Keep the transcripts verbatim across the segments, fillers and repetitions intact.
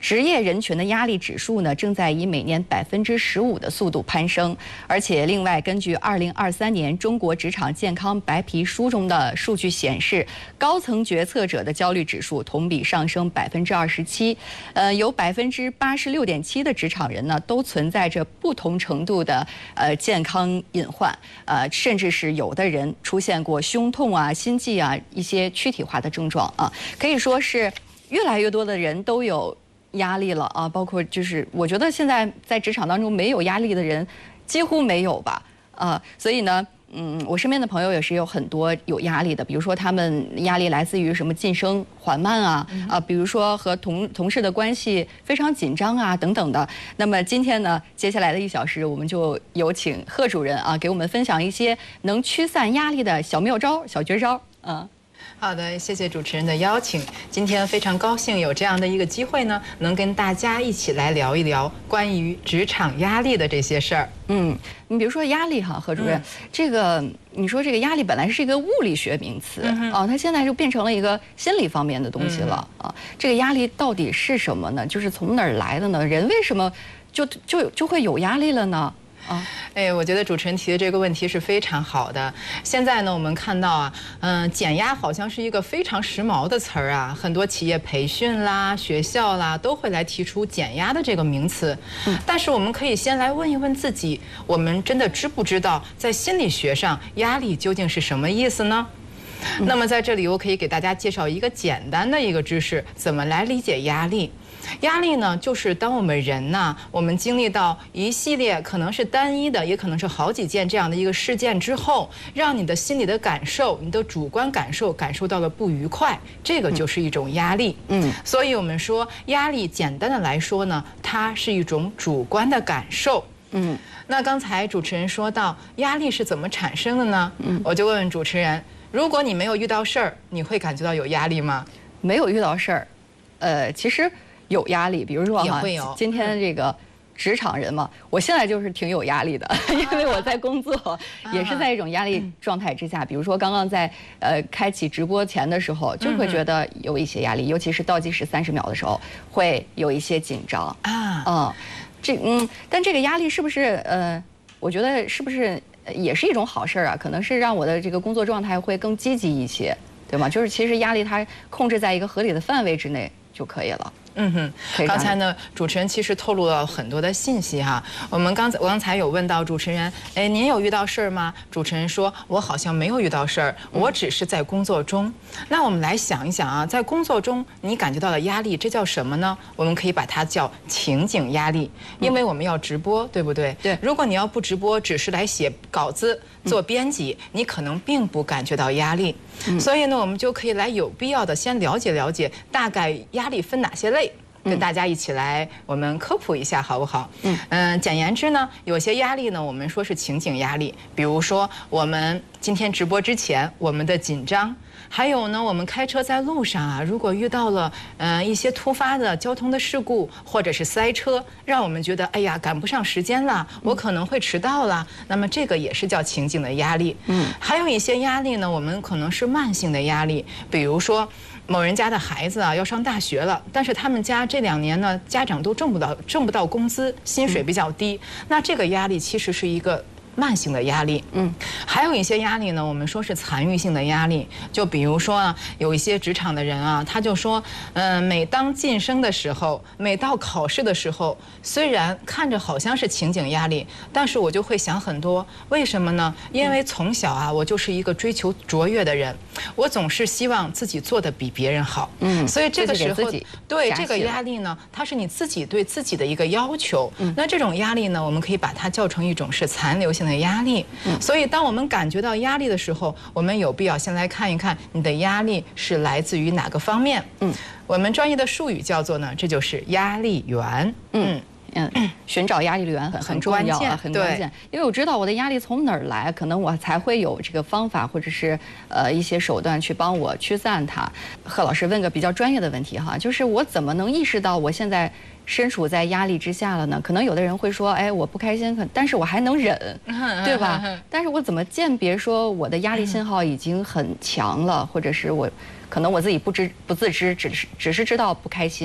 职业人群的压力指数呢，正在以每年百分之十五的速度攀升。而且，另外，根据二零二三年中国职场健康白皮书中的数据显示，高层决策者的焦虑指数同比上升百分之二十七。呃，有百分之八十六点七的职场人呢，都存在着不同程度的呃健康隐患，呃，甚至是有的人出现过胸痛啊、心悸啊一些躯体化的症状啊，可以说是越来越多的人都有压力了啊，包括就是我觉得现在在职场当中没有压力的人几乎没有吧，啊，所以呢，嗯，我身边的朋友也是有很多有压力的，比如说他们压力来自于什么晋升缓慢啊，啊，比如说和同同事的关系非常紧张啊等等的。那么今天呢，接下来的一小时，我们就有请贺主任啊，给我们分享一些能驱散压力的小妙招、小绝招啊。 好的，谢谢主持人的邀请。今天非常高兴有这样的一个机会呢，能跟大家一起来聊一聊关于职场压力的这些事儿。 嗯，你比如说压力哈，贺主任，嗯、这个你说这个压力本来是一个物理学名词啊、嗯哦，它现在就变成了一个心理方面的东西了、嗯、啊。这个压力到底是什么呢？就是从哪儿来的呢？人为什么就就就会有压力了呢？啊， 哎，我觉得主持人提的这个问题是非常好的。现在呢，我们看到啊，嗯、呃，减压好像是一个非常时髦的词儿啊，很多企业培训啦、学校啦都会来提出减压的这个名词。嗯，但是我们可以先来问一问自己，我们真的知不知道在心理学上压力究竟是什么意思呢？嗯、那么在这里，我可以给大家介绍一个简单的一个知识，怎么来理解压力。压力呢，就是当我们人呢，我们经历到一系列可能是单一的，也可能是好几件这样的一个事件之后，让你的心理的感受、你的主观感受感受到了不愉快，这个就是一种压力。嗯，所以我们说压力，简单的来说呢，它是一种主观的感受。嗯，那刚才主持人说到压力是怎么产生的呢？嗯，我就问问主持人，如果你没有遇到事儿，你会感觉到有压力吗？ 没有遇到事儿，呃，其实。有压力，比如说哈，今天这个职场人嘛，我现在就是挺有压力的，因为我在工作，也是在一种压力状态之下。比如说刚刚在呃开启直播前的时候，就会觉得有一些压力，尤其是倒计时三十秒的时候，会有一些紧张啊。嗯，这嗯，但这个压力是不是呃，我觉得是不是也是一种好事啊？可能是让我的这个工作状态会更积极一些，对吗？就是其实压力它控制在一个合理的范围之内就可以了。 嗯哼，刚才呢，主持人其实透露了很多的信息哈。我们刚才我刚才有问到主持人，哎，您有遇到事儿吗？主持人说，我好像没有遇到事儿，我只是在工作中。那我们来想一想啊，在工作中你感觉到了压力，这叫什么呢？我们可以把它叫情景压力，因为我们要直播，对不对？对。如果你要不直播，只是来写稿子、做编辑，你可能并不感觉到压力。所以呢，我们就可以来有必要的先了解了解，大概压力分哪些类。跟大家一起来，我们科普一下好不好？嗯嗯、呃，简言之呢，有些压力呢，我们说是情景压力，比如说我们今天直播之前我们的紧张，还有呢，我们开车在路上啊，如果遇到了呃一些突发的交通的事故或者是塞车，让我们觉得哎呀赶不上时间了，我可能会迟到了，那么这个也是叫情景的压力。嗯，还有一些压力呢，我们可能是慢性的压力，比如说。某人家的孩子啊要上大学了，但是他们家这两年呢，家长都挣不到挣不到工资，薪水比较低，那这个压力其实是一个慢性的压力。嗯，还有一些压力呢，我们说是残余性的压力，就比如说啊，有一些职场的人啊，他就说，嗯、呃，每当晋升的时候，每到考试的时候，虽然看着好像是情景压力，但是我就会想很多，为什么呢？因为从小啊，我就是一个追求卓越的人，我总是希望自己做得比别人好。嗯，所以这个时候，对这个压力呢，它是你自己对自己的一个要求。嗯，那这种压力呢，我们可以把它叫成一种是残留性的压力。嗯，所以当我们感觉到压力的时候，我们有必要先来看一看你的压力是来自于哪个方面。嗯，我们专业的术语叫做呢，这就是压力源。嗯。 嗯，寻找压力源很很重要啊，很关键。因为我知道我的压力从哪儿来，可能我才会有这个方法或者是呃一些手段去帮我驱散它。贺老师问个比较专业的问题哈，就是我怎么能意识到我现在身处在压力之下了呢？可能有的人会说，哎，我不开心，但是我还能忍，对吧？但是我怎么鉴别说我的压力信号已经很强了，或者是我可能我自己不知不自知，只是只是知道不开心。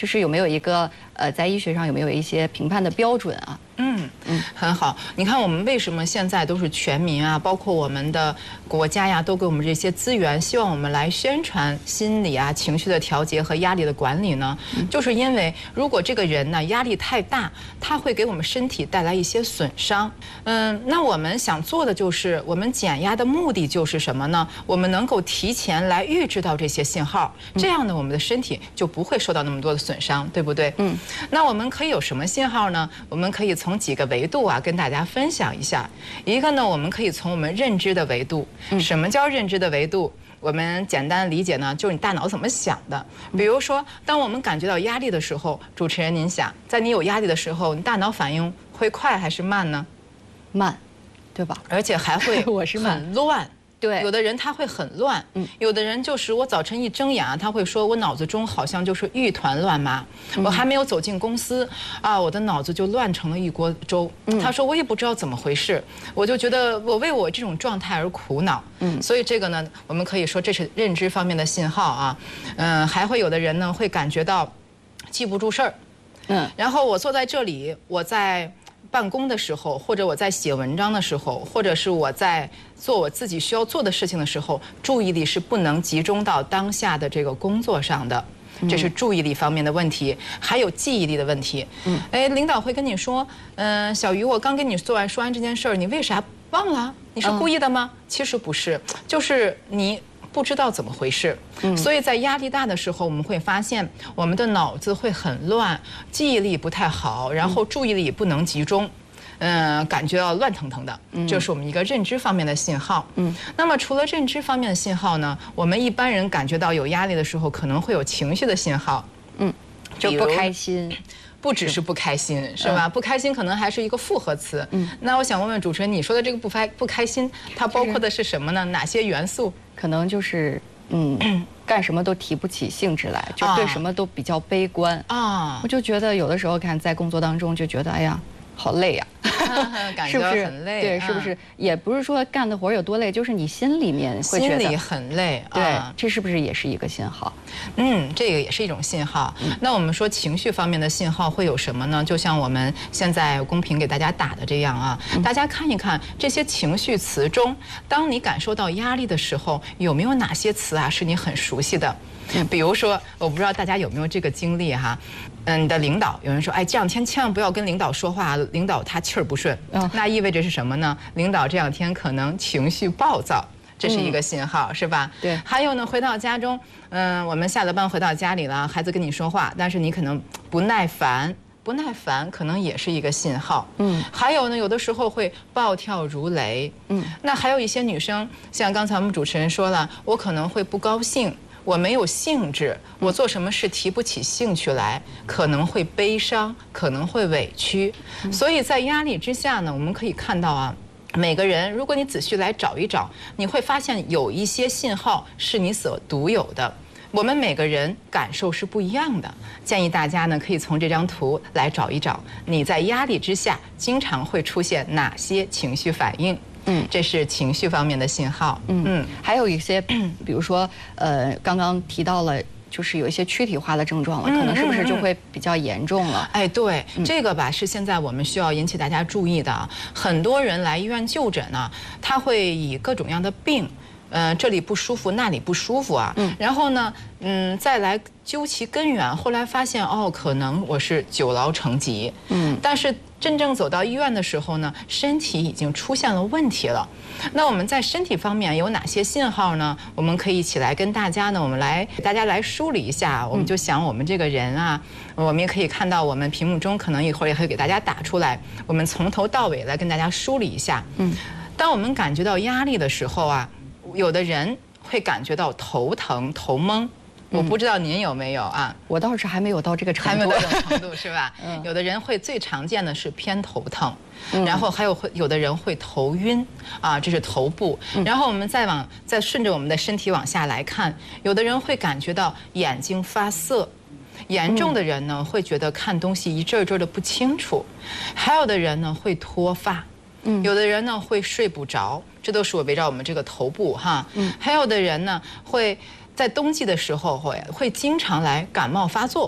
就是有没有一个呃，在医学上有没有一些评判的标准啊？ 嗯嗯，很好。你看我们为什么现在都是全民啊，包括我们的国家呀，都给我们这些资源，希望我们来宣传心理啊、情绪的调节和压力的管理呢？就是因为如果这个人呢压力太大，他会给我们身体带来一些损伤。嗯，那我们想做的就是，我们减压的目的就是什么呢？我们能够提前来预知到这些信号，这样呢，我们的身体就不会受到那么多的损伤，对不对？嗯。那我们可以有什么信号呢？我们可以从几个维度啊跟大家分享一下。一个呢，我们可以从我们认知的维度。什么叫认知的维度？我们简单理解呢，就是你大脑怎么想的。比如说，当我们感觉到压力的时候，主持人您想，在你有压力的时候，你大脑反应会快还是慢呢？ 慢，对吧？ 而且还会我是慢很乱。 对， 有的人他会很乱，嗯，有的人就是我早晨一睁眼啊，他会说我脑子中好像就是一团乱麻，我还没有走进公司啊，我的脑子就乱成了一锅粥。他说我也不知道怎么回事，我就觉得我为我这种状态而苦恼。嗯，所以这个呢，我们可以说这是认知方面的信号啊。嗯，还会有的人呢会感觉到记不住事儿，嗯，然后我坐在这里，我在办公的时候，或者我在写文章的时候，或者是我在做我自己需要做的事情的时候，注意力是不能集中到当下的这个工作上的，这是注意力方面的问题，还有记忆力的问题。嗯，哎，领导会跟你说，嗯、呃，小鱼，我刚跟你做完说完这件事儿，你为啥忘了？你是故意的吗？嗯、其实不是，就是你不知道怎么回事。嗯，所以在压力大的时候，我们会发现我们的脑子会很乱，记忆力不太好，然后注意力不能集中。嗯、呃，感觉到乱腾腾的，这是我们一个认知方面的信号。嗯，那么除了认知方面的信号呢，我们一般人感觉到有压力的时候，可能会有情绪的信号。嗯， 就不开心。 不只是不开心，是吧？不开心可能还是一个复合词。嗯，那我想问问主持人，你说的这个不开不开心，它包括的是什么呢？哪些元素？ 可能就是嗯，干什么都提不起兴致来，就对什么都比较悲观啊。我就觉得有的时候看在工作当中就觉得，哎呀，好累呀。 感觉很累， 对，是不是？也不是说干的活有多累，就是你心里面会觉得心里很累。 对，这是不是也是一个信号？ 嗯，这个也是一种信号。那我们说情绪方面的信号会有什么呢？就像我们现在公屏给大家打的这样啊，大家看一看这些情绪词中，当你感受到压力的时候，有没有哪些词啊是你很熟悉的？比如说，我不知道大家有没有这个经历哈。嗯，你的领导有人说，哎，这两天千万不要跟领导说话，领导他气儿不顺。哦，那意味着是什么呢？领导这两天可能情绪暴躁，这是一个信号，嗯、是吧？ 对。 还有呢，回到家中，嗯，我们下了班回到家里了，孩子跟你说话，但是你可能不耐烦，不耐烦可能也是一个信号。嗯。还有呢，有的时候会暴跳如雷。嗯。那还有一些女生，像刚才我们主持人说了，我可能会不高兴。我没有兴致，我做什么事提不起兴趣来，可能会悲伤，可能会委屈。所以在压力之下呢，我们可以看到啊，每个人，如果你仔细来找一找，你会发现有一些信号是你所独有的。我们每个人感受是不一样的，建议大家呢可以从这张图来找一找，你在压力之下经常会出现哪些情绪反应。嗯，这是情绪方面的信号。 嗯嗯，还有一些，比如说，呃，刚刚提到了，就是有一些躯体化的症状了，可能是不是就会比较严重了？ 哎，对，这个吧是现在我们需要引起大家注意的。很多人来医院就诊呢，他会以各种样的病。呃，这里不舒服，那里不舒服啊。嗯。然后呢，嗯，再来究其根源，后来发现哦，可能我是久劳成疾。嗯。但是真正走到医院的时候呢，身体已经出现了问题了。那我们在身体方面有哪些信号呢？我们可以一起来跟大家呢，我们来大家来梳理一下。我们就想我们这个人啊，我们也可以看到我们屏幕中可能一会儿也会给大家打出来。我们从头到尾来跟大家梳理一下。嗯。当我们感觉到压力的时候啊。有的人会感觉到头疼、头懵，我不知道您有没有啊？ 我倒是还没有到这个程度， 还没有到这种程度是吧？嗯。有的人会最常见的是偏头疼，然后还有会有的人会头晕啊，这是头部。然后我们再往再顺着我们的身体往下来看，有的人会感觉到眼睛发涩。严重的人呢，会觉得看东西一阵一阵的不清楚，还有的人呢会脱发。嗯，有的人呢会睡不着，这都是我围绕我们这个头部哈。嗯，还有的人呢会在冬季的时候会会经常来感冒发作，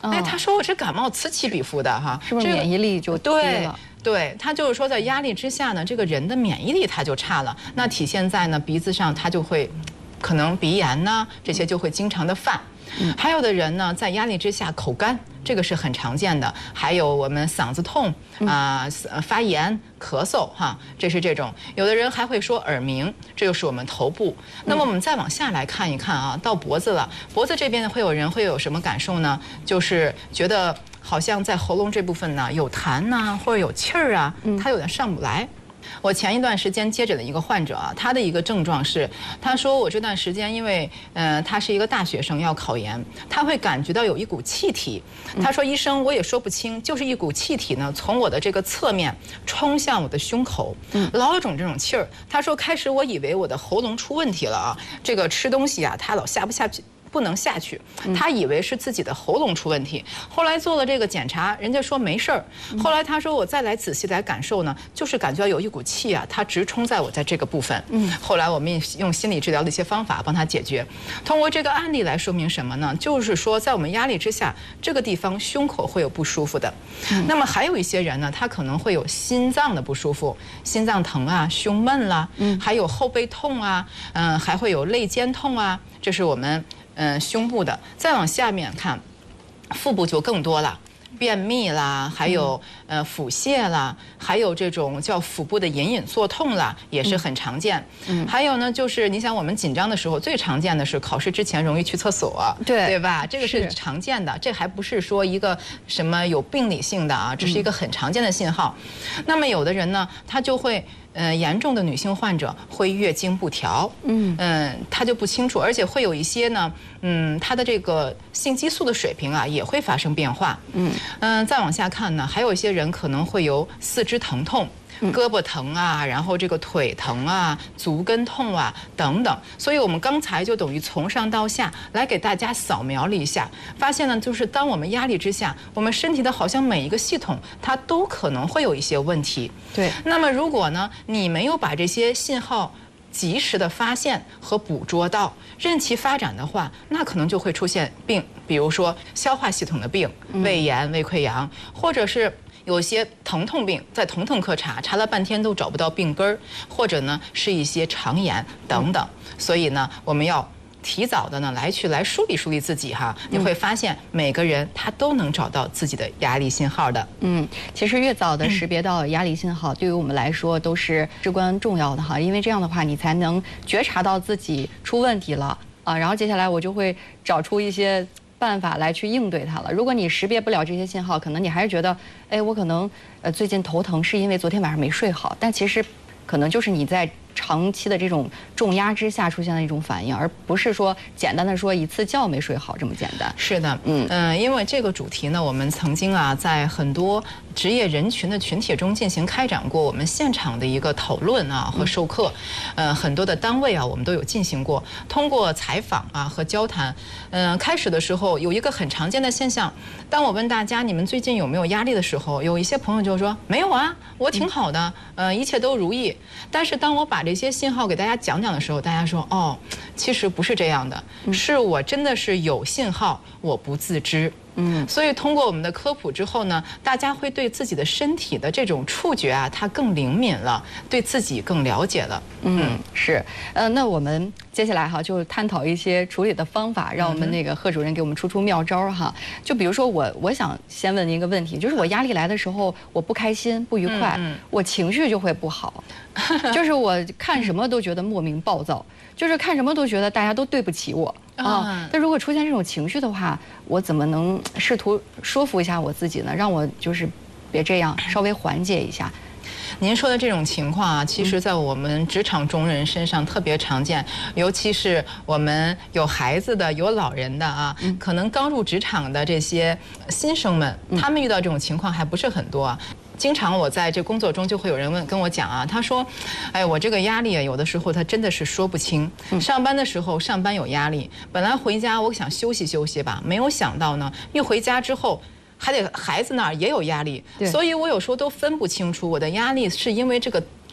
哎，他说我这感冒此起彼伏的哈， 是不是免疫力就低了？ 对，他就是说在压力之下呢，这个人的免疫力他就差了，那体现在呢鼻子上，他就会可能鼻炎呐这些就会经常的犯。还有的人呢，在压力之下口干，这个是很常见的。还有我们嗓子痛啊、呃、发炎、咳嗽哈，这是这种。有的人还会说耳鸣，这就是我们头部。那么我们再往下来看一看啊，到脖子了，脖子这边呢会有人会有什么感受呢？就是觉得好像在喉咙这部分呢有痰呐、或者有气儿啊，他有点上不来。我前一段时间接诊的一个患者啊，他的一个症状是，他说我这段时间因为呃他是一个大学生要考研，他会感觉到有一股气体，他说医生我也说不清，就是一股气体呢从我的这个侧面冲向我的胸口，老有种这种气儿。他说开始我以为我的喉咙出问题了啊，这个吃东西啊他老下不下去。不能下去，他以为是自己的喉咙出问题，后来做了这个检查，人家说没事儿。后来他说我再来仔细来感受呢，就是感觉到有一股气啊，它直冲在我在这个部分。嗯，后来我们用心理治疗的一些方法帮他解决。通过这个案例来说明什么呢？就是说在我们压力之下，这个地方胸口会有不舒服的。那么还有一些人呢，他可能会有心脏的不舒服，心脏疼啊，胸闷啦，嗯，还有后背痛啊，嗯，还会有肋间痛啊，这是我们。嗯，胸部的，再往下面看，腹部就更多了，便秘啦，还有呃腹泻啦，还有这种叫腹部的隐隐作痛啦，也是很常见。嗯，还有呢，就是你想我们紧张的时候，最常见的是考试之前容易去厕所，对对吧？这个是常见的，这还不是说一个什么有病理性的啊，这是一个很常见的信号。那么有的人呢，他就会。呃，严重的女性患者会月经不调，嗯嗯，她就不清楚，而且会有一些呢，嗯，她的这个性激素的水平啊也会发生变化，嗯嗯，再往下看呢，还有一些人可能会有四肢疼痛。胳膊疼啊，然后这个腿疼啊，足跟痛啊等等，所以我们刚才就等于从上到下来给大家扫描了一下，发现呢，就是当我们压力之下，我们身体的好像每一个系统它都可能会有一些问题。对，那么如果呢，你没有把这些信号及时的发现和捕捉到，任其发展的话，那可能就会出现病，比如说消化系统的病，胃炎、胃溃疡，或者是。有些疼痛病，在疼痛科查查了半天都找不到病根儿，或者呢是一些肠炎等等。所以呢，我们要提早的呢来去来梳理梳理自己哈，你会发现每个人他都能找到自己的压力信号的。嗯， 其实越早的识别到压力信号，对于我们来说都是至关重要的哈，因为这样的话你才能觉察到自己出问题了啊，然后接下来我就会找出一些。办法来去应对它了。如果你识别不了这些信号，可能你还是觉得，哎，我可能呃最近头疼是因为昨天晚上没睡好，但其实可能就是你在长期的这种重压之下出现的一种反应，而不是说简单的说一次觉没睡好这么简单。 是的，嗯嗯、呃，因为这个主题呢，我们曾经啊在很多职业人群的群体中进行开展过我们现场的一个讨论啊和授课，呃，很多的单位啊我们都有进行过，通过采访啊和交谈，嗯、呃，开始的时候有一个很常见的现象，当我问大家你们最近有没有压力的时候，有一些朋友就说没有啊，我挺好的，呃，一切都如意。但是当我把这些信号给大家讲讲的时候，大家说哦，其实不是这样的，是我真的是有信号，我不自知。嗯，所以通过我们的科普之后呢，大家会对自己的身体的这种触觉啊，它更灵敏了，对自己更了解了。 嗯，是。呃，那我们接下来哈，就探讨一些处理的方法，让我们那个贺主任给我们出出妙招哈。就比如说我，我想先问您一个问题，就是我压力来的时候，我不开心、不愉快，嗯嗯、我情绪就会不好，就是我看什么都觉得莫名暴躁，就是看什么都觉得大家都对不起我。啊，那如果出现这种情绪的话，我怎么能试图说服一下我自己呢？让我就是别这样，稍微缓解一下。 您说的这种情况啊，其实在我们职场中人身上特别常见，尤其是我们有孩子的、有老人的啊，可能刚入职场的这些新生们，他们遇到这种情况还不是很多啊。经常我在这工作中就会有人问跟我讲啊，他说，哎，我这个压力啊，有的时候他真的是说不清。上班的时候上班有压力，本来回家我想休息休息吧，没有想到呢，一回家之后。还得孩子那儿也有压力，所以我有时候都分不清楚我的压力是因为这个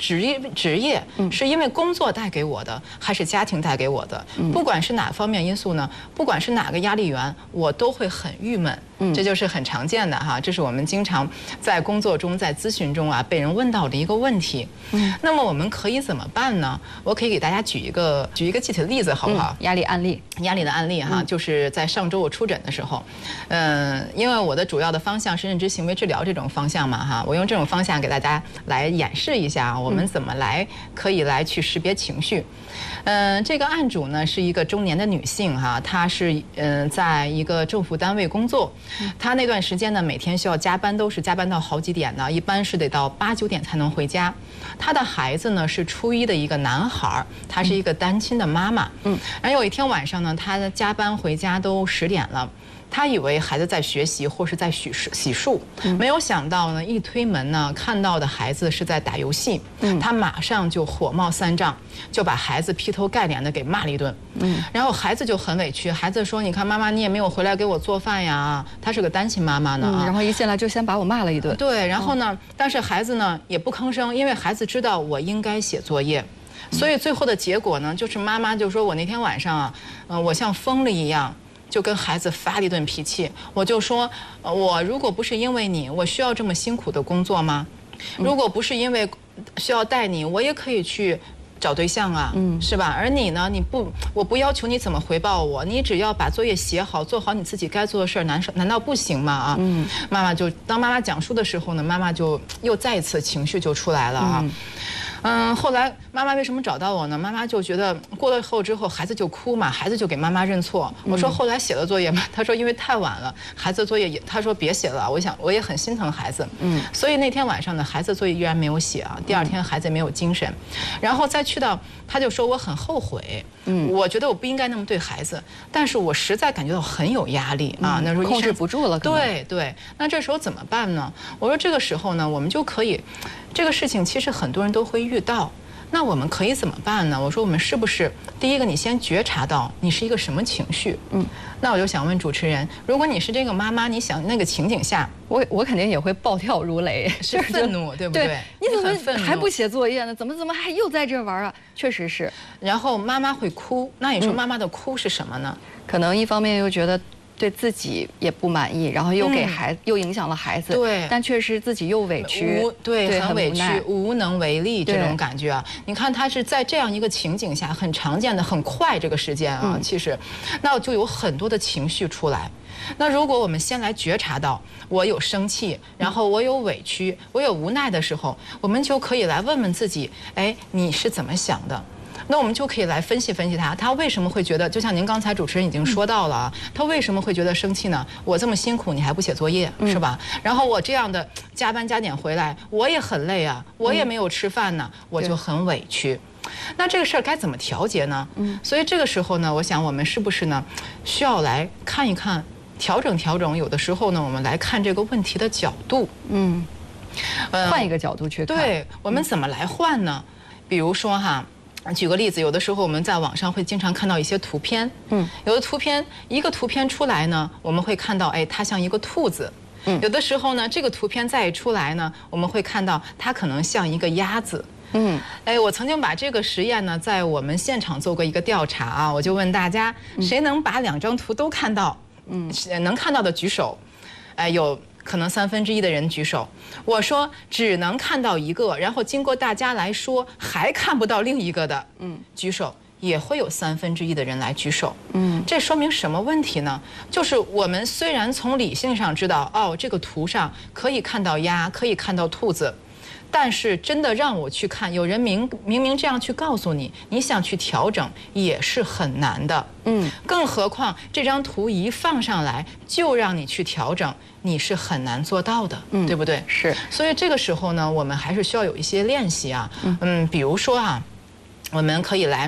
职业职业是因为工作带给我的，还是家庭带给我的？不管是哪方面因素呢，不管是哪个压力源，我都会很郁闷。这就是很常见的哈，这是我们经常在工作中、在咨询中啊被人问到的一个问题。嗯，那么我们可以怎么办呢？我可以给大家举一个举一个具体的例子，好不好？ 嗯、压力案例， 压力的案例哈，嗯、就是在上周我出诊的时候，嗯、呃，因为我的主要的方向是认知行为治疗这种方向嘛哈，我用这种方向给大家来演示一下我们怎么来可以来去识别情绪。嗯、呃，这个案主呢是一个中年的女性哈，她是嗯、呃、在一个政府单位工作。他那段时间呢，每天需要加班，都是加班到好几点的，一般是得到八九点才能回家。他的孩子呢是初一的一个男孩，他是一个单亲的妈妈。嗯，然后有一天晚上呢，他加班回家都十点了。他以为孩子在学习或是在洗漱洗漱，没有想到呢，一推门呢，看到的孩子是在打游戏，他马上就火冒三丈，就把孩子劈头盖脸的给骂了一顿。嗯，然后孩子就很委屈，孩子说：“你看妈妈，你也没有回来给我做饭呀。”她是个单亲妈妈呢， 嗯、然后一进来就先把我骂了一顿。 对，然后呢，但是孩子呢也不吭声，因为孩子知道我应该写作业。所以最后的结果呢，就是妈妈就说：“我那天晚上啊，呃，我像疯了一样。”就跟孩子发了一顿脾气，我就说，我如果不是因为你，我需要这么辛苦的工作吗？如果不是因为需要带你，我也可以去找对象啊，嗯，是吧？而你呢，你不，我不要求你怎么回报我，你只要把作业写好，做好你自己该做的事儿，难难道不行吗？啊，嗯，妈妈就当妈妈讲述的时候呢，妈妈就又再一次情绪就出来了啊。嗯嗯，后来妈妈为什么找到我呢？妈妈就觉得过了后之后，孩子就哭嘛，孩子就给妈妈认错。我说后来写了作业嘛，他说因为太晚了，孩子作业也，他说别写了。我想我也很心疼孩子，嗯，所以那天晚上呢，孩子作业依然没有写啊。第二天孩子也没有精神，然后再去到，他就说我很后悔，嗯，我觉得我不应该那么对孩子，但是我实在感觉到很有压力啊，那时候控制不住了。 对对，那这时候怎么办呢？我说这个时候呢，我们就可以，这个事情其实很多人都会遇到，那我们可以怎么办呢？我说我们是不是第一个，你先觉察到你是一个什么情绪？嗯，那我就想问主持人，如果你是这个妈妈，你想那个情景下， 我我肯定也会暴跳如雷， 是愤怒，对不对？ 你怎么还不写作业呢？怎么怎么还又在这玩啊？确实是。 然后妈妈会哭，那你说妈妈的哭是什么呢？ 可能一方面又觉得对自己也不满意，然后又给孩子、嗯、又影响了孩子， 对， 但确实自己又委屈， 对，对很委屈，无能为力这种感觉啊。你看他是在这样一个情景下，很常见的，很快这个时间啊，嗯、其实，那就有很多的情绪出来。那如果我们先来觉察到我有生气，然后我有委屈，我有无奈的时候，我们就可以来问问自己，哎，你是怎么想的？那我们就可以来分析分析他，他为什么会觉得，就像您刚才主持人已经说到了啊，他为什么会觉得生气呢？我这么辛苦，你还不写作业，是吧？然后我这样的加班加点回来，我也很累啊，我也没有吃饭呢，我就很委屈。那这个事儿该怎么调节呢？嗯，所以这个时候呢，我想我们是不是呢，需要来看一看，调整调整。有的时候呢，我们来看这个问题的角度，嗯， 换一个角度去看。 对，我们怎么来换呢？比如说哈。举个例子，有的时候我们在网上会经常看到一些图片，嗯，有的图片一个图片出来呢，我们会看到，哎，它像一个兔子，嗯，有的时候呢，这个图片再一出来呢，我们会看到它可能像一个鸭子，嗯，哎，我曾经把这个实验呢，在我们现场做过一个调查啊，我就问大家，谁能把两张图都看到？嗯，能看到的举手，哎，有。可能三分之一的人举手，我说只能看到一个，然后经过大家来说还看不到另一个的，嗯，举手也会有三分之一的人来举手，嗯，这说明什么问题呢？就是我们虽然从理性上知道，哦，这个图上可以看到鸭，可以看到兔子。但是真的让我去看，有人明明明这样去告诉你，你想去调整也是很难的。嗯，更何况这张图一放上来就让你去调整，你是很难做到的，嗯，对不对？ 是。 所以这个时候呢，我们还是需要有一些练习啊。嗯，比如说啊，我们可以来。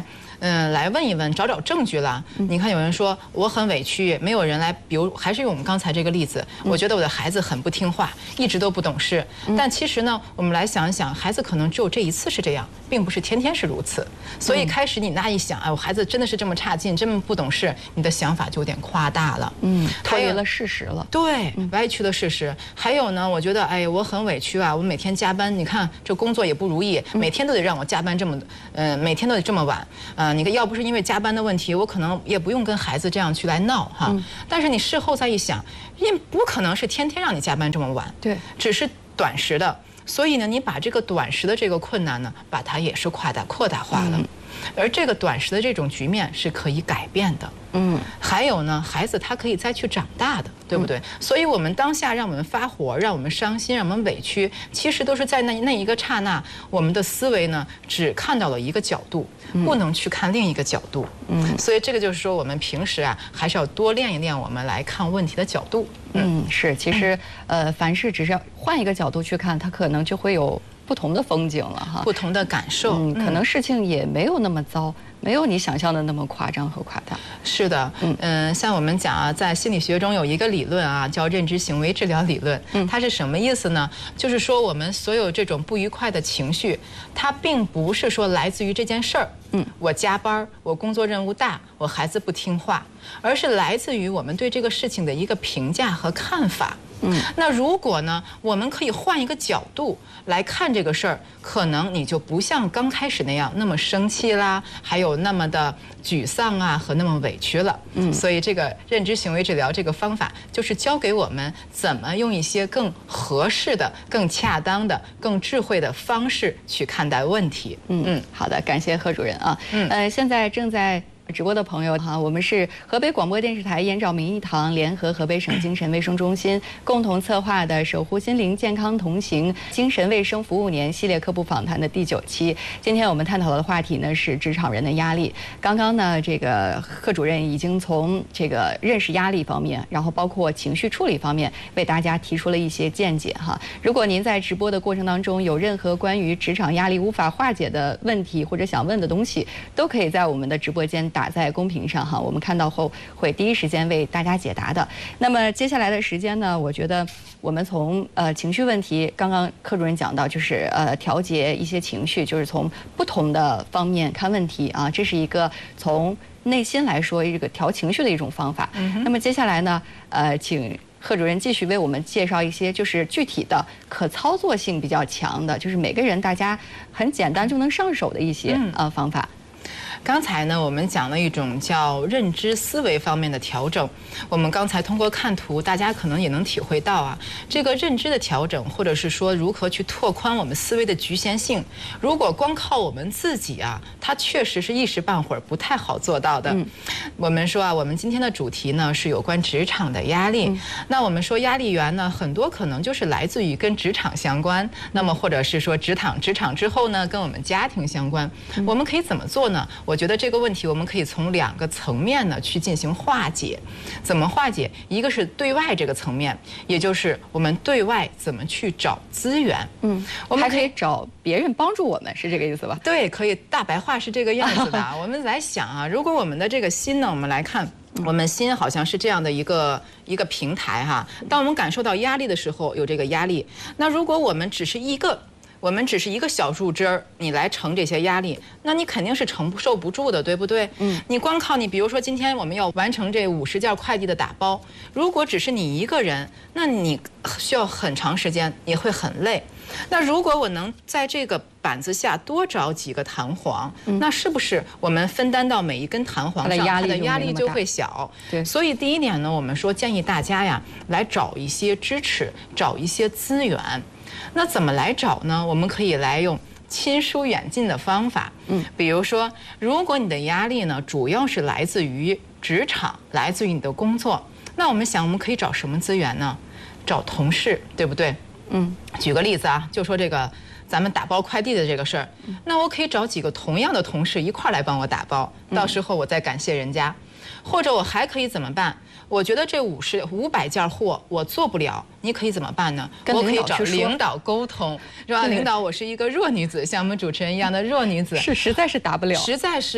嗯、呃，来问一问，找找证据了。你看有人说我很委屈，没有人来，比如还是用我们刚才这个例子，我觉得我的孩子很不听话，一直都不懂事。但其实呢，我们来想一想，孩子可能只有这一次是这样，并不是天天是如此。所以开始你那一想，哎，我孩子真的是这么差劲，这么不懂事，你的想法就有点夸大了。嗯， 脱离了事实了。 对，歪曲了事实。还有呢，我觉得，哎，我很委屈啊，我每天加班，你看这工作也不如意，每天都得让我加班这么，呃，每天都得这么晚。呃，你看，要不是因为加班的问题，我可能也不用跟孩子这样去来闹哈。嗯、但是你事后再一想，也不可能是天天让你加班这么晚， 对， 只是短时的。所以呢，你把这个短时的这个困难呢，把它也是扩大扩大化了。嗯、而这个短时的这种局面是可以改变的。嗯，还有呢，孩子他可以再去长大的，对不对？嗯、所以我们当下让我们发火，让我们伤心，让我们委屈，其实都是在那那一个刹那，我们的思维呢只看到了一个角度，不能去看另一个角度。嗯，所以这个就是说，我们平时啊，还是要多练一练我们来看问题的角度。 嗯，是，其实呃，凡事只是要换一个角度去看，它可能就会有不同的风景了哈， 不同的感受。 嗯，可能事情也没有那么糟。没有你想象的那么夸张和夸大。 是的，嗯、呃，像我们讲啊，在心理学中有一个理论啊，叫认知行为治疗理论。嗯，它是什么意思呢？就是说我们所有这种不愉快的情绪，它并不是说来自于这件事儿。嗯，我加班，我工作任务大，我孩子不听话，而是来自于我们对这个事情的一个评价和看法。嗯，那如果呢，我们可以换一个角度来看这个事儿，可能你就不像刚开始那样那么生气啦，还有那么的沮丧啊和那么委屈了。嗯，所以这个认知行为治疗这个方法，就是教给我们怎么用一些更合适的、更恰当的、更智慧的方式去看待问题。 嗯嗯，好的，感谢贺主任啊。嗯，呃，现在正在直播的朋友哈，我们是河北广播电视台燕赵明一堂联合河北省精神卫生中心共同策划的“守护心灵健康同行”精神卫生服务年系列科普访谈的第九期。今天我们探讨的话题呢是职场人的压力。刚刚呢，这个贺主任已经从这个认识压力方面，然后包括情绪处理方面，为大家提出了一些见解哈。如果您在直播的过程当中有任何关于职场压力无法化解的问题或者想问的东西，都可以在我们的直播间打在公屏上哈，我们看到后会第一时间为大家解答的。那么接下来的时间呢，我觉得我们从呃情绪问题，刚刚柯主任讲到，就是呃调节一些情绪，就是从不同的方面看问题啊，这是一个从内心来说这个调情绪的一种方法。嗯、那么接下来呢，呃，请贺主任继续为我们介绍一些就是具体的、可操作性比较强的，就是每个人大家很简单就能上手的一些呃方法。 刚才呢，我们讲了一种叫认知思维方面的调整。我们刚才通过看图，大家可能也能体会到啊，这个认知的调整，或者是说如何去拓宽我们思维的局限性，如果光靠我们自己啊，它确实是一时半会儿不太好做到的。嗯、我们说啊，我们今天的主题呢是有关职场的压力。嗯、那我们说压力源呢，很多可能就是来自于跟职场相关，那么或者是说职场职场之后呢，跟我们家庭相关。嗯、我们可以怎么做呢？我觉得这个问题我们可以从两个层面呢去进行化解。怎么化解？一个是对外这个层面，也就是我们对外怎么去找资源。嗯， 我们还可以找别人帮助我们，是这个意思吧？ 对，可以。大白话是这个样子的。我们来想啊，如果我们的这个心呢，我们来看。我们心好像是这样的一个一个平台哈。当我们感受到压力的时候，有这个压力。那如果我们只是一个。我们只是一个小树枝儿，你来承这些压力，那你肯定是承受不住的，对不对？嗯，你光靠你，比如说今天我们要完成这五十件快递的打包，如果只是你一个人，那你需要很长时间，也会很累。那如果我能在这个板子下多找几个弹簧，嗯、那是不是我们分担到每一根弹簧上，它的压力就会小？对。所以第一点呢，我们说建议大家呀，来找一些支持，找一些资源。那怎么来找呢？我们可以来用亲疏远近的方法。嗯，比如说，如果你的压力呢，主要是来自于职场，来自于你的工作，那我们想，我们可以找什么资源呢？找同事，对不对？嗯，举个例子啊，就说这个咱们打包快递的这个事儿，那我可以找几个同样的同事一块儿来帮我打包，到时候我再感谢人家。或者我还可以怎么办？我觉得这五十五百件货我做不了，你可以怎么办呢？我可以找领导沟通，是吧？领导，我是一个弱女子，像我们主持人一样的弱女子， 是实在是打不了， 实在是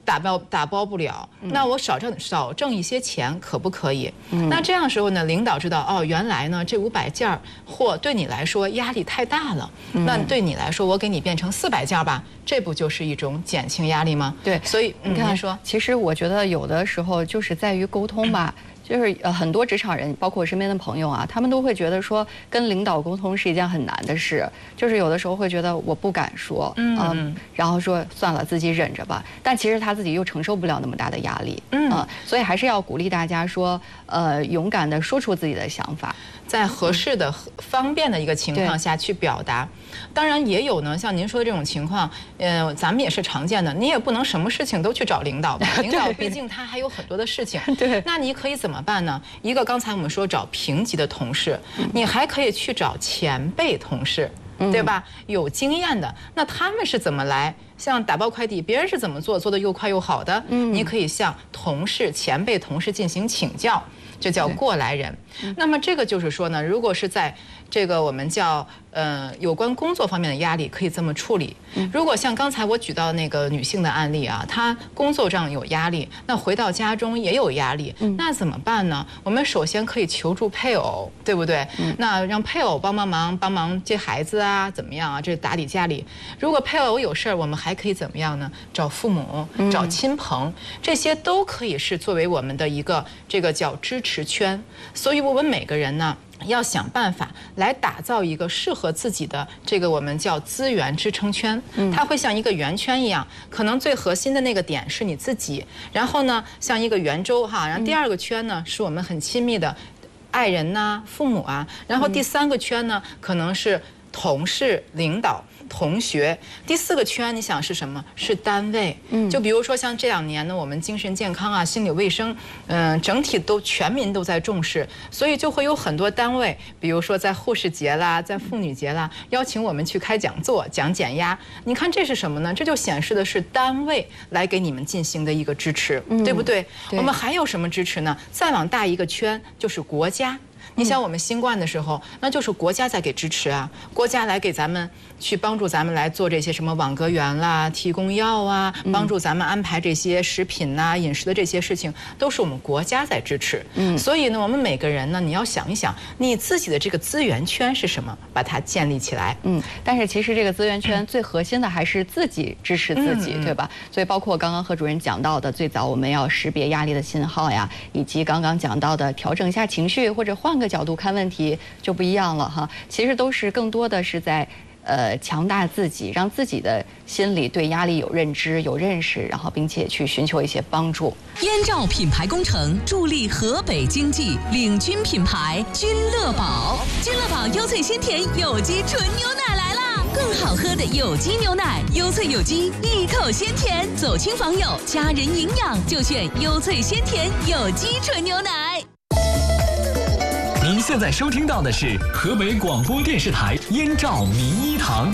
打包打包不了，那我少挣少挣一些钱可不可以？嗯、那这样时候呢，领导知道哦，原来呢这五百件货对你来说压力太大了，嗯、那对你来说我给你变成四百件吧，这不就是一种减轻压力吗？ 对， 所以你看， 嗯、说， 其实我觉得有的时候就是在于沟通吧。就是呃很多职场人，包括我身边的朋友啊，他们都会觉得说跟领导沟通是一件很难的事，就是有的时候会觉得我不敢说，嗯、呃，然后说算了，自己忍着吧。但其实他自己又承受不了那么大的压力，嗯、呃，所以还是要鼓励大家说，呃，勇敢地说出自己的想法， 在合适的、方便的一个情况下去表达。当然也有呢，像您说的这种情况，呃，咱们也是常见的。你也不能什么事情都去找领导吧，领导毕竟他还有很多的事情。 对， 那你可以怎么办呢？一个刚才我们说找平级的同事，你还可以去找前辈同事，对吧？有经验的，那他们是怎么来？像打包快递，别人是怎么做，做得又快又好的？嗯，你可以向同事、前辈同事进行请教。这叫过来人。那么这个就是说呢，如果是在这个我们叫呃有关工作方面的压力，可以这么处理。如果像刚才我举到那个女性的案例啊，她工作上有压力，那回到家中也有压力，那怎么办呢？我们首先可以求助配偶，对不对？那让配偶帮帮忙，帮忙接孩子啊，怎么样啊？这打理家里。如果配偶有事儿，我们还可以怎么样呢？找父母，找亲朋，这些都可以是作为我们的一个这个叫支持圈。所以我们每个人呢，要想办法来打造一个适合自己的这个我们叫资源支撑圈，它会像一个圆圈一样，可能最核心的那个点是你自己，然后呢像一个圆周哈，然后第二个圈呢是我们很亲密的爱人呐、父母啊，然后第三个圈呢可能是同事、领导、同学，第四个圈你想是什么？是单位。嗯，就比如说像这两年呢，我们精神健康啊、心理卫生，嗯、呃，整体都全民都在重视，所以就会有很多单位，比如说在护士节啦，在妇女节啦，邀请我们去开讲座，讲减压。你看这是什么呢？这就显示的是单位来给你们进行的一个支持，嗯、对不对？对。我们还有什么支持呢？再往大一个圈就是国家。你想我们新冠的时候，那就是国家在给支持啊，国家来给咱们去帮助咱们来做这些什么网格员啦、提供药啊，帮助咱们安排这些食品呐、饮食的这些事情，都是我们国家在支持。嗯，所以呢，我们每个人呢，你要想一想，你自己的这个资源圈是什么，把它建立起来。嗯， 但是其实这个资源圈最核心的还是自己支持自己，对吧？所以包括刚刚贺主任讲到的，最早我们要识别压力的信号呀，以及刚刚讲到的调整一下情绪或者换个角度看问题就不一样了哈。其实都是更多的是在呃强大自己，让自己的心里对压力有认知、有认识，然后并且去寻求一些帮助。 燕赵品牌工程助力河北经济，领军品牌君乐宝。君乐宝优萃鲜甜有机纯牛奶来啦！更好喝的有机牛奶，优萃有机，一口鲜甜，走亲访友，家人营养就选优萃鲜甜有机纯牛奶。 您现在收听到的是河北广播电视台燕赵名医堂。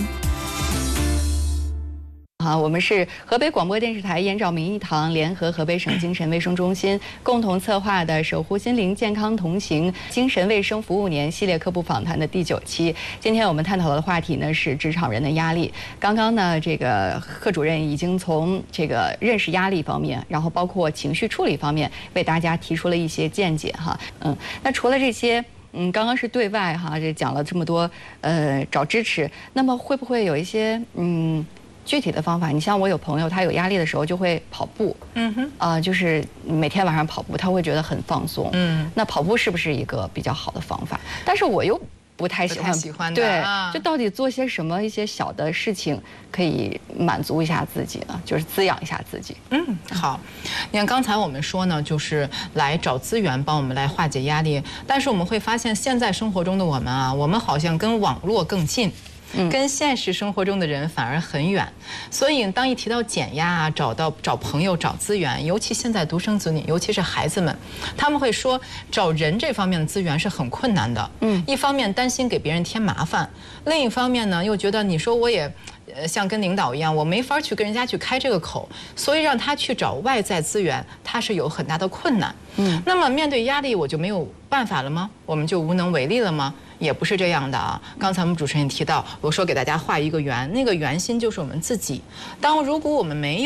好，我们是河北广播电视台燕赵名医堂联合河北省精神卫生中心共同策划的“守护心灵健康同行”精神卫生服务年系列科普访谈的第九期。今天我们探讨的话题呢是职场人的压力。刚刚呢，这个贺主任已经从这个认识压力方面，然后包括情绪处理方面，为大家提出了一些见解哈。嗯，那除了这些。嗯，刚刚是对外哈，这讲了这么多，呃，找支持。那么会不会有一些嗯具体的方法？你像我有朋友，他有压力的时候就会跑步，嗯哼，啊、呃，就是每天晚上跑步，他会觉得很放松。嗯，那跑步是不是一个比较好的方法？但是我又不太喜欢， 不太喜欢的对， 啊、 就到底做些什么一些小的事情可以满足一下自己呢？就是滋养一下自己。 嗯，好。你看刚才我们说呢，就是来找资源帮我们来化解压力，但是我们会发现现在生活中的我们啊，我们好像跟网络更近。跟现实生活中的人反而很远，所以当一提到减压啊，找到找朋友、找资源，尤其现在独生子女，尤其是孩子们，他们会说找人这方面的资源是很困难的。嗯，一方面担心给别人添麻烦，另一方面呢，又觉得你说我也。呃，像跟领导一样，我没法去跟人家去开这个口，所以让他去找外在资源，他是有很大的困难。嗯，那么面对压力，我就没有办法了吗？我们就无能为力了吗？也不是这样的啊。刚才我们主持人提到，我说给大家画一个圆，那个圆心就是我们自己。当如果我们没有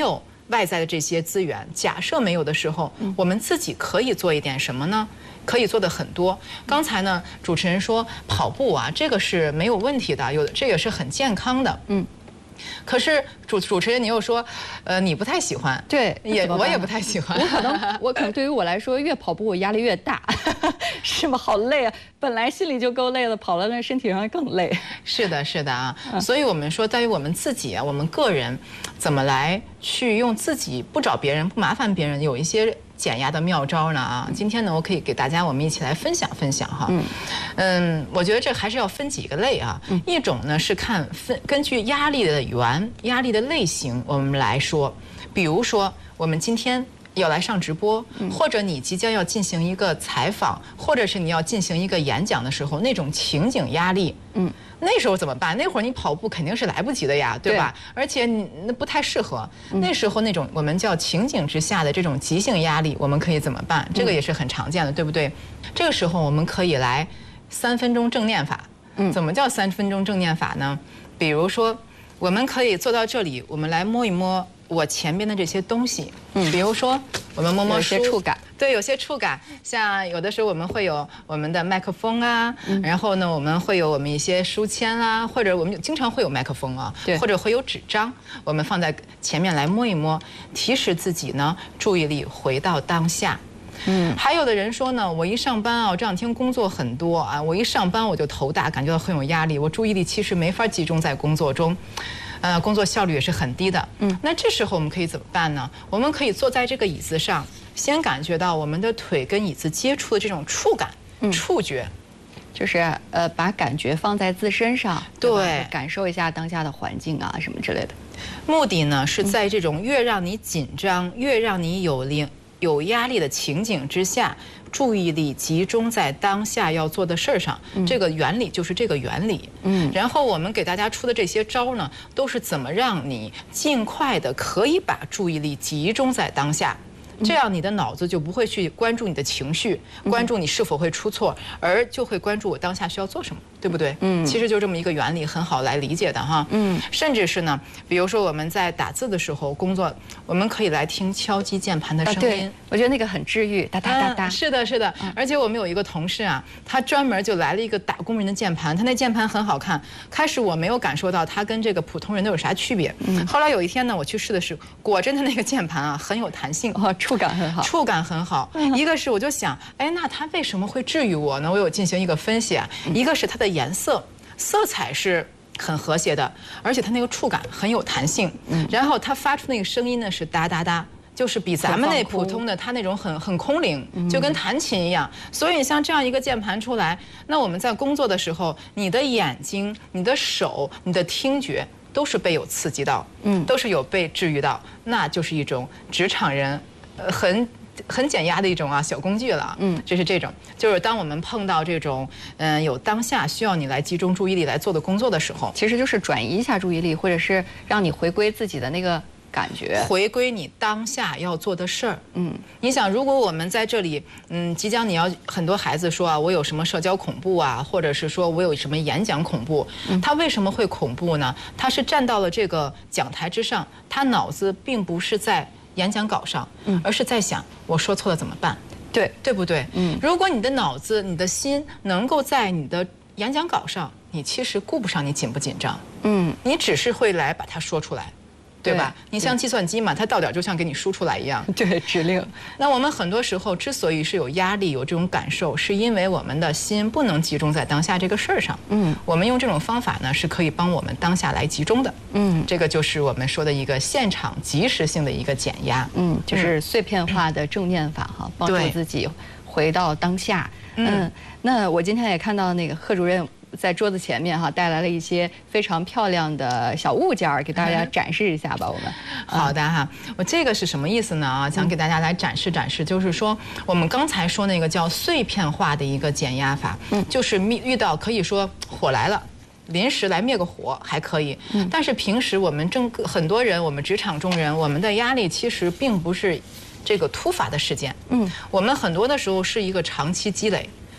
外在的这些资源，假设没有的时候，我们自己可以做一点什么呢？可以做的很多。刚才呢，主持人说跑步啊，这个是没有问题的，有这也是很健康的。嗯。可是主主持人，你又说，呃，你不太喜欢， 对， 也我也不太喜欢。 我可能我可能对于我来说，越跑步我压力越大，是吗？好累啊！本来心里就够累了，跑了那身体上更累。 是的，是的啊。所以我们说，在于我们自己啊，我们个人怎么来去用自己，不找别人，不麻烦别人，有一些减压的妙招呢啊。今天呢，我可以给大家我们一起来分享分享哈。嗯嗯，我觉得这还是要分几个类啊。一种呢是看分根据压力的源、压力的类型，我们来说，比如说我们今天要来上直播，或者你即将要进行一个采访，或者是你要进行一个演讲的时候，那种情景压力，嗯，那时候怎么办？那会儿你跑步肯定是来不及的呀，对吧？而且你那不太适合。那时候那种我们叫情景之下的这种急性压力，我们可以怎么办？这个也是很常见的，对不对？这个时候我们可以来三分钟正念法。嗯，怎么叫三分钟正念法呢？比如说，我们可以坐到这里，我们来摸一摸我前边的这些东西，嗯，比如说我们摸摸书， 有些触感， 对，有些触感，像有的时候我们会有我们的麦克风啊，嗯、然后呢，我们会有我们一些书签啊，或者我们经常会有麦克风啊，对，或者会有纸张，我们放在前面来摸一摸，提示自己呢注意力回到当下。嗯，还有的人说呢，我一上班啊，我这两天工作很多啊，我一上班我就头大，感觉到很有压力，我注意力其实没法集中在工作中。呃，工作效率也是很低的。嗯，那这时候我们可以怎么办呢？我们可以坐在这个椅子上，先感觉到我们的腿跟椅子接触的这种触感、嗯、触觉， 就是呃，把感觉放在自身上， 对， 感受一下当下的环境啊什么之类的。 目的呢是在这种越让你紧张、越让你有力、有压力的情景之下，注意力集中在当下要做的事儿上，嗯、这个原理就是这个原理。嗯，然后我们给大家出的这些招呢，都是怎么让你尽快的可以把注意力集中在当下。这样你的脑子就不会去关注你的情绪，关注你是否会出错，而就会关注我当下需要做什么，对不对？嗯，其实就这么一个原理，很好来理解的哈。嗯，甚至是呢，比如说我们在打字的时候工作，我们可以来听敲击键盘的声音。 对，我觉得那个很治愈，哒哒哒哒。 是的，是的。而且我们有一个同事啊，他专门就来了一个打工人的键盘，他那键盘很好看。开始我没有感受到他跟这个普通人都有啥区别。嗯。后来有一天呢，我去试的是，果真的那个键盘啊很有弹性。 哦。触感很好， 触感很好。一个是我就想，哎，那它为什么会治愈我呢？我有进行一个分析啊。一个是它的颜色，色彩是很和谐的，而且它那个触感很有弹性。嗯，然后它发出那个声音呢是哒哒哒，就是比咱们那普通的它那种很很空灵，就跟弹琴一样。所以像这样一个键盘出来，那我们在工作的时候，你的眼睛、你的手、你的听觉。都是被有刺激到，嗯，都是有被治愈到，那就是一种职场人，呃，很很减压的一种啊小工具了，嗯，就是这种，就是当我们碰到这种，嗯、呃，有当下需要你来集中注意力来做的工作的时候， 其实就是转移一下注意力，或者是让你回归自己的那个感觉， 回归你当下要做的事儿。嗯，你想，如果我们在这里，嗯，即将你要很多孩子说啊，我有什么社交恐怖啊，或者是说我有什么演讲恐怖，他为什么会恐怖呢？他是站到了这个讲台之上，他脑子并不是在演讲稿上，嗯，而是在想我说错了怎么办？ 对， 对不对？嗯，如果你的脑子、你的心能够在你的演讲稿上，你其实顾不上你紧不紧张，嗯，你只是会来把它说出来。对吧？你像计算机嘛，它到点就像给你输出来一样。 对，指令。 那我们很多时候之所以是有压力、有这种感受，是因为我们的心不能集中在当下这个事儿上。嗯，我们用这种方法呢，是可以帮我们当下来集中的。嗯，这个就是我们说的一个现场即时性的一个减压。嗯， 就是碎片化的正念法哈，帮助自己回到当下。嗯，那我今天也看到那个贺主任。在桌子前面哈，带来了一些非常漂亮的小物件儿，给大家展示一下吧。我们好的哈，我这个是什么意思呢？啊，想给大家来展示展示，就是说我们刚才说那个叫碎片化的一个减压法，嗯，就是遇到可以说火来了。临时来灭个火还可以，但是平时我们正很多人，我们职场中人，我们的压力其实并不是这个突发的事件，嗯，我们很多的时候是一个长期积累。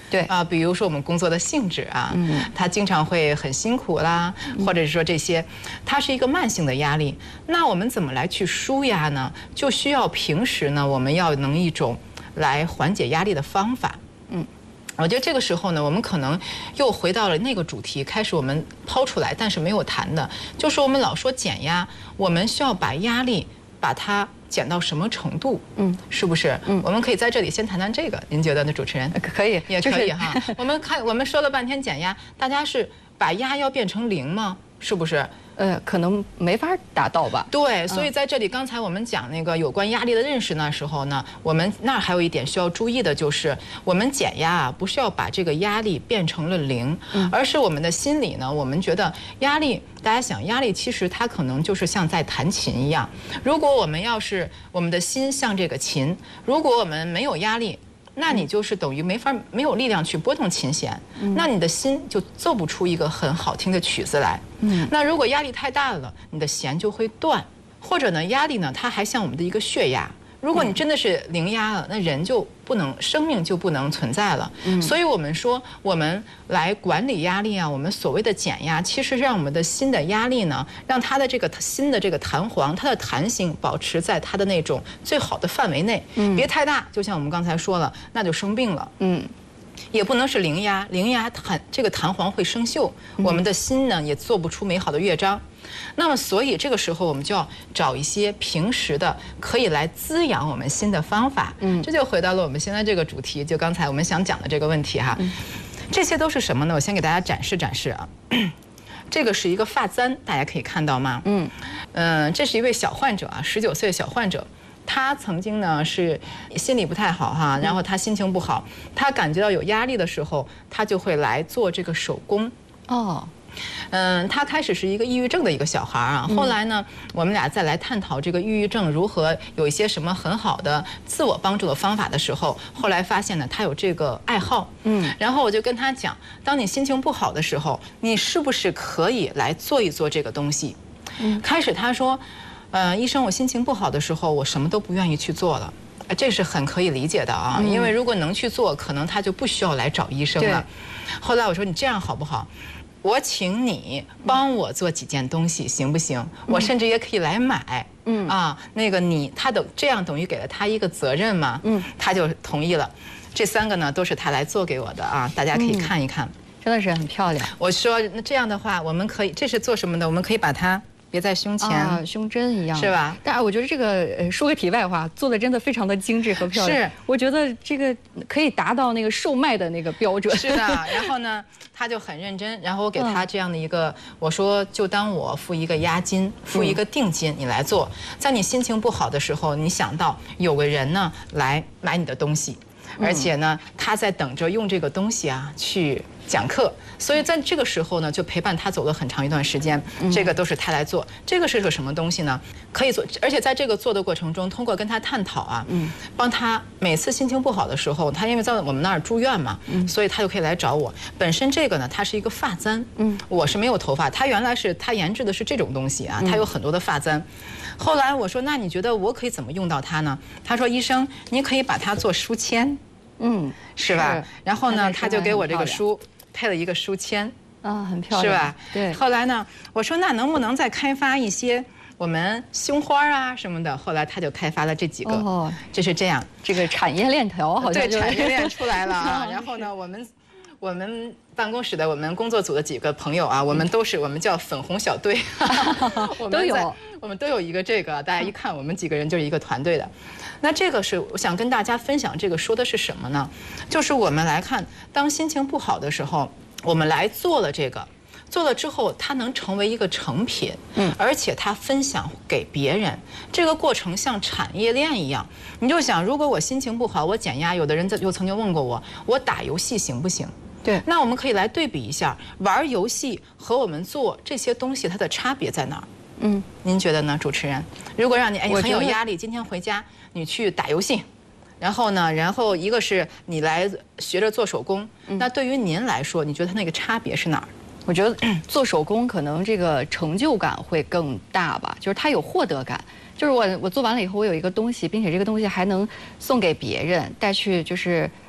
对啊，比如说我们工作的性质啊，嗯，它经常会很辛苦啦，或者是说这些，它是一个慢性的压力。那我们怎么来去舒压呢？就需要平时呢，我们要能一种来缓解压力的方法。嗯，我觉得这个时候呢，我们可能又回到了那个主题，开始我们抛出来，但是没有谈的，就是我们老说减压，我们需要把压力把它减到什么程度？嗯，是不是？嗯，我们可以在这里先谈谈这个，您觉得呢，主持人？ 可以， 也可以哈。我们看，我们说了半天减压，大家是把压要变成零吗？是不是？ 呃，可能没法达到吧。 对，所以在这里，刚才我们讲那个有关压力的认识那时候呢，我们那儿还有一点需要注意的就是，我们减压啊，不是要把这个压力变成了零，而是我们的心理呢，我们觉得压力，大家想压力其实它可能就是像在弹琴一样，如果我们要是我们的心像这个琴，如果我们没有压力，那你就是等于没法没有力量去拨动琴弦，那你的心就奏不出一个很好听的曲子来。嗯，那如果压力太大了，你的弦就会断，或者呢，压力呢，它还像我们的一个血压。如果你真的是零压了，那人就不能，生命就不能存在了。嗯，所以我们说，我们来管理压力啊，我们所谓的减压，其实是让我们的心的压力呢，让它的这个心的这个弹簧，它的弹性保持在它的那种最好的范围内，嗯，别太大。就像我们刚才说了，那就生病了。嗯。也不能是零压，零压弹这个弹簧会生锈，我们的心呢也做不出美好的乐章。那么，所以这个时候我们就要找一些平时的可以来滋养我们心的方法。嗯，这就回到了我们现在这个主题，就刚才我们想讲的这个问题哈。这些都是什么呢？我先给大家展示展示啊。这个是一个发簪，大家可以看到吗？嗯，嗯，这是一位小患者啊，十九岁的小患者。他曾经呢是心理不太好哈，然后他心情不好，他感觉到有压力的时候，他就会来做这个手工。哦，嗯，他开始是一个抑郁症的一个小孩啊，后来呢，我们俩再来探讨这个抑郁症如何有一些什么很好的自我帮助的方法的时候，后来发现呢，他有这个爱好。嗯，然后我就跟他讲，当你心情不好的时候，你是不是可以来做一做这个东西？嗯，开始他说。呃，医生，我心情不好的时候，我什么都不愿意去做了，这是很可以理解的啊。嗯、因为如果能去做，可能他就不需要来找医生了。后来我说，你这样好不好？我请你帮我做几件东西，行不行？嗯、我甚至也可以来买。嗯啊，那个你他等这样等于给了他一个责任嘛。嗯，他就同意了。这三个呢，都是他来做给我的啊，大家可以看一看，嗯、 真的是很漂亮。 我说，那这样的话，我们可以，这是做什么的？我们可以把它。别在胸前， 啊，胸针一样， 是吧？ 但是我觉得这个，呃，说个题外话，做的真的非常的精致和漂亮。 是， 我觉得这个可以达到那个售卖的那个标准。 是的，然后呢，他就很认真，然后我给他这样的一个，嗯、我说就当我付一个押金，付一个定金，你来做。在你心情不好的时候，你想到有个人呢来买你的东西。而且呢，他在等着用这个东西啊去讲课，所以在这个时候呢，就陪伴他走了很长一段时间。这个都是他来做。这个是个什么东西呢？可以做，而且在这个做的过程中，通过跟他探讨啊，嗯，帮他每次心情不好的时候，他因为在我们那儿住院嘛，嗯，所以他就可以来找我。本身这个呢，它是一个发簪，嗯，我是没有头发，他原来是他研制的是这种东西啊，他有很多的发簪。后来我说，那你觉得我可以怎么用到它呢？他说，医生，你可以把它做书签。嗯，是吧？然后呢，他就给我这个书配了一个书签， 啊，很漂亮， 是吧？ 对。 后来呢，我说那能不能再开发一些我们胸花啊什么的？后来他就开发了这几个，哦，这是这样， 这个产业链条好像对产业链出来了啊。然后呢，我们我们办公室的我们工作组的几个朋友啊，我们都是我们叫粉红小队， 都有。 我们都有一个这个，大家一看，我们几个人就是一个团队的。那这个是我想跟大家分享，这个说的是什么呢？就是我们来看，当心情不好的时候，我们来做了这个，做了之后，它能成为一个成品，嗯，而且它分享给别人，这个过程像产业链一样。你就想，如果我心情不好，我减压，有的人就曾经问过我，我打游戏行不行？对，那我们可以来对比一下，玩游戏和我们做这些东西，它的差别在哪儿？嗯，您觉得呢，主持人？如果让你哎很有压力，今天回家你去打游戏，然后呢，然后一个是你来学着做手工，嗯、那对于您来说，你觉得它那个差别是哪儿？ 我觉得做手工可能这个成就感会更大吧，就是它有获得感。就是我我做完了以后，我有一个东西，并且这个东西还能送给别人，带去就是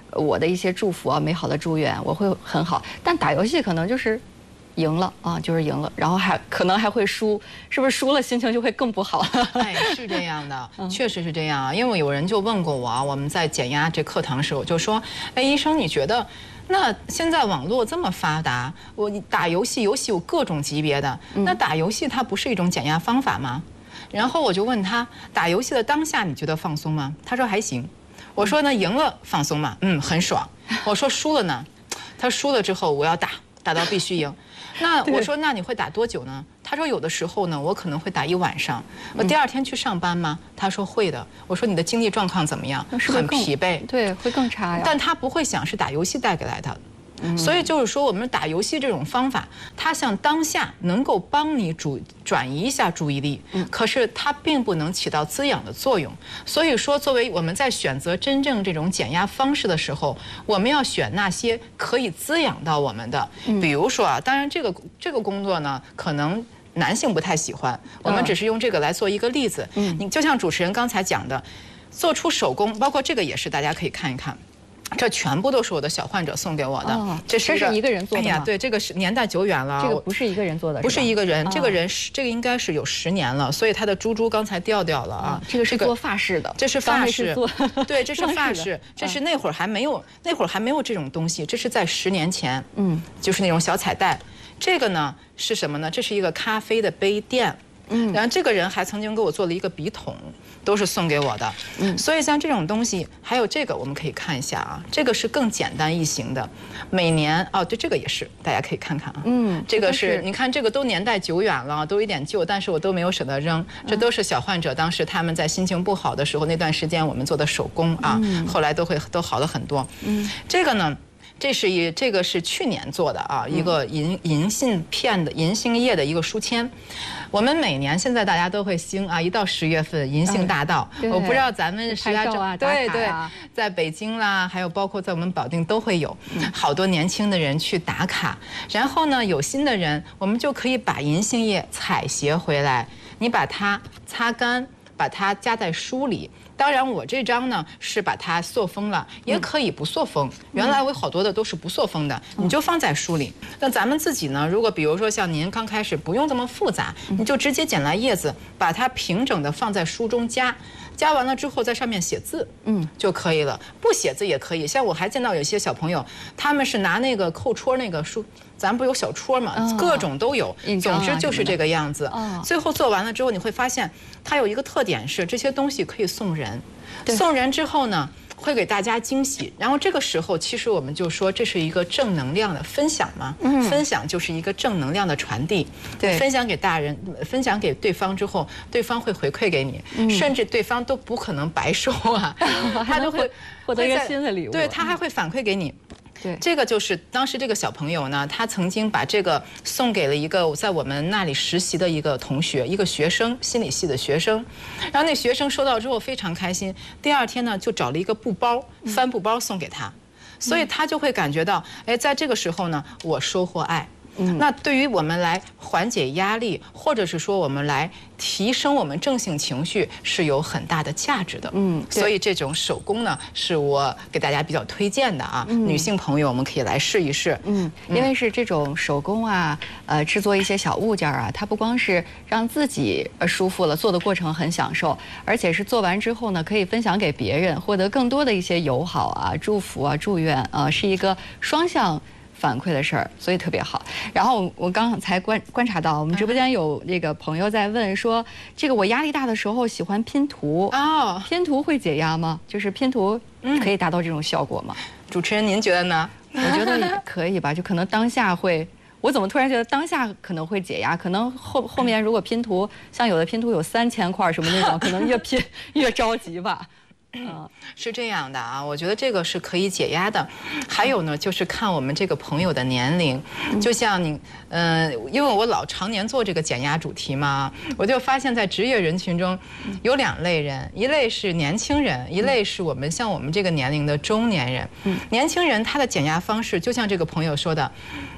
我的一些祝福啊、美好的祝愿，我会很好。但打游戏可能就是赢了啊，就是赢了，然后还可能还会输，是不是输了心情就会更不好？ 哎，是这样的，确实是这样啊。因为有人就问过我啊，我们在减压这课堂时候就说，哎，医生，你觉得？那现在网络这么发达，我打游戏，游戏有各种级别的，那打游戏它不是一种减压方法吗？然后我就问他，打游戏的当下你觉得放松吗？他说还行。我说呢，赢了放松吗？嗯，很爽。我说输了呢？他输了之后我要打，打到必须赢。那我说那你会打多久呢？他说有的时候呢，我可能会打一晚上。我第二天去上班吗？他说会的。我说你的精力状况怎么样？很疲惫。 对，会更差呀。 但他不会想是打游戏带给来的。所以就是说，我们打游戏这种方法，它像当下能够帮你主转移一下注意力，可是它并不能起到滋养的作用。所以说，作为我们在选择真正这种减压方式的时候，我们要选那些可以滋养到我们的。比如说啊，当然这个这个工作呢，可能男性不太喜欢，我们只是用这个来做一个例子。你就像主持人刚才讲的，做出手工，包括这个也是，大家可以看一看。这全部都是我的小患者送给我的， 哦、这是一个人做的吗？ 哎呀，对，这个是年代久远了， 这个不是一个人做的， 不是一个人，这个人是这个应该是有十年了，所以他的珠珠刚才掉掉了啊。 这个是做发饰的， 这是发饰，对，这是发饰，这是那会儿还没有，那会儿还没有这种东西，这是在十年前，嗯，就是那种小彩带。这个呢是什么呢？这是一个咖啡的杯垫。嗯，然后这个人还曾经给我做了一个笔筒，都是送给我的。嗯，所以像这种东西，还有这个我们可以看一下啊，这个是更简单易行的。每年哦，对，这个也是，大家可以看看啊。嗯，这个是，你看这个都年代久远了，都有点旧，但是我都没有舍得扔。这都是小患者当时他们在心情不好的时候那段时间我们做的手工啊，后来都会都好了很多。嗯，这个呢。这是一这个是去年做的啊，一个银银杏片的银杏叶的一个书签。我们每年现在大家都会兴啊，一到十月份银杏大道，我不知道咱们石家庄对对，在北京啦，还有包括在我们保定都会有好多年轻的人去打卡。然后呢，有心的人，我们就可以把银杏叶采撷回来，你把它擦干，把它夹在书里。当然，我这张呢是把它塑封了，也可以不塑封。原来我有好多的都是不塑封的，你就放在书里。那咱们自己呢，如果比如说像您刚开始不用这么复杂，你就直接捡来叶子，把它平整的放在书中夹，夹完了之后在上面写字，嗯，就可以了。不写字也可以。像我还见到有些小朋友，他们是拿那个扣戳那个书。咱不有小戳嘛，各种都有，总之就是这个样子。最后做完了之后，你会发现它有一个特点是，这些东西可以送人。送人之后呢，会给大家惊喜。然后这个时候，其实我们就说这是一个正能量的分享嘛。嗯，分享就是一个正能量的传递。对，分享给大人，分享给对方之后，对方会回馈给你，甚至对方都不可能白收啊， 他就会获得一个新的礼物。 对，他还会反馈给你。 对， 这个就是当时这个小朋友呢，他曾经把这个送给了一个在我们那里实习的一个同学，一个学生，心理系的学生。然后那学生收到之后非常开心，第二天呢就找了一个布包，帆布包送给他，所以他就会感觉到，哎，在这个时候呢，我收获爱。那对于我们来缓解压力，或者是说我们来提升我们正性情绪，是有很大的价值的。嗯，所以这种手工呢，是我给大家比较推荐的啊。女性朋友我们可以来试一试。 嗯，因为是这种手工啊，呃，制作一些小物件啊，它不光是让自己舒服了，做的过程很享受，而且是做完之后呢，可以分享给别人，获得更多的一些友好啊、祝福啊、祝愿啊，是一个双向反馈的事儿，所以特别好。然后我刚才观观察到，我们直播间有那个朋友在问说，这个我压力大的时候喜欢拼图哦，拼图会解压吗？就是拼图可以达到这种效果吗？ 主持人您觉得呢？ 我觉得可以吧，就可能当下会。我怎么突然觉得当下可能会解压？可能后后面如果拼图，像有的拼图有三千块什么那种，可能越拼越着急吧。 嗯，是这样的啊，我觉得这个是可以解压的。还有呢，就是看我们这个朋友的年龄，就像你，嗯、呃，因为我老常年做这个减压主题嘛，我就发现，在职业人群中，有两类人，一类是年轻人，一类是我们像我们这个年龄的中年人。年轻人他的减压方式，就像这个朋友说的，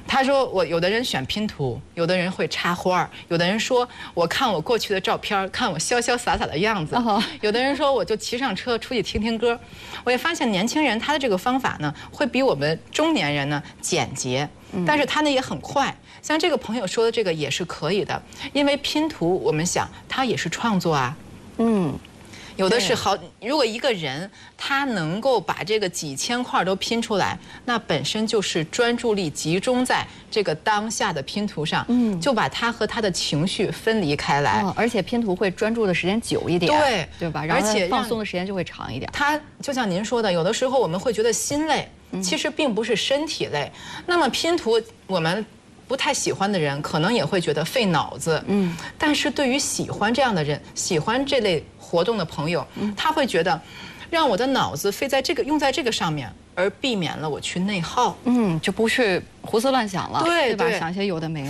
他说我有的人选拼图，有的人会插花，有的人说我看我过去的照片，看我潇潇洒洒的样子，有的人说我就骑上车出去听听歌。我也发现年轻人他的这个方法呢，会比我们中年人呢简洁，但是他呢也很快。像这个朋友说的这个也是可以的，因为拼图我们想它也是创作啊，嗯。有的是好，如果一个人他能够把这个几千块都拼出来，那本身就是专注力集中在这个当下的拼图上，嗯，就把他和他的情绪分离开来， 哦，而且拼图会专注的时间久一点， 对对吧？而且放松的时间就会长一点。 他就像您说的，有的时候我们会觉得心累，其实并不是身体累。那么拼图我们不太喜欢的人，可能也会觉得费脑子，嗯，但是对于喜欢这样的人，喜欢这类活动的朋友，他会觉得，让我的脑子费在这个用在这个上面，而避免了我去内耗， 嗯，就不是胡思乱想了， 对对吧？想一些有的没的。